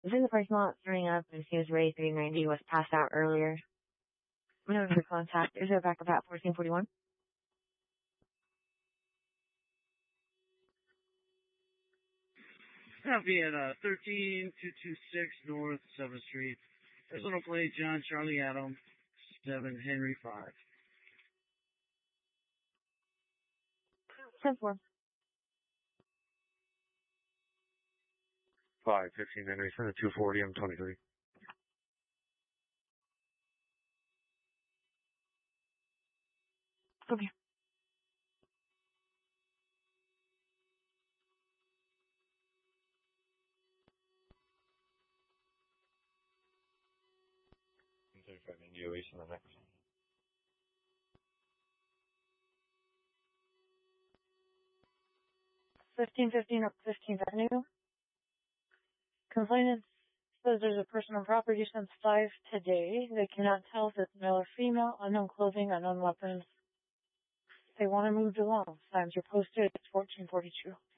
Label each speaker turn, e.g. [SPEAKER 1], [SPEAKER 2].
[SPEAKER 1] was in the parking lot throwing up, and he was raised 390, was passed out earlier. No other contact. Is there a backup at 1441?
[SPEAKER 2] Copy at 13226 North 7th Street. Personal plate John Charlie Adam, 7 Henry 5.
[SPEAKER 1] 10-4.
[SPEAKER 3] 515 Henry, send a 240, I'm 23.
[SPEAKER 1] Okay.
[SPEAKER 3] I'm 35 Indio East on the next.
[SPEAKER 1] 1515 up 15th Avenue. Complainant says there's a person on property since 5 today. They cannot tell if it's male or female, unknown clothing, unknown weapons. They want to move along. Signs are posted. It's 1442.